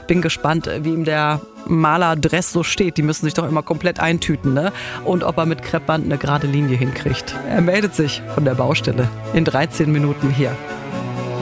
Bin gespannt, wie ihm der Malerdress so steht. Die müssen sich doch immer komplett eintüten, ne? Und ob er mit Kreppband eine gerade Linie hinkriegt. Er meldet sich von der Baustelle in 13 Minuten hier